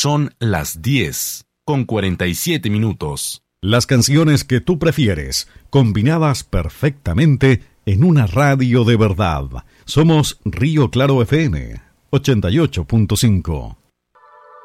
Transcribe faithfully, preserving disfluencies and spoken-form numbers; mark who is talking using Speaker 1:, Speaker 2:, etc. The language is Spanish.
Speaker 1: Son las diez con cuarenta y siete minutos.
Speaker 2: Las canciones que tú prefieres, combinadas perfectamente en una radio de verdad. Somos Río Claro F M ochenta y ocho punto cinco.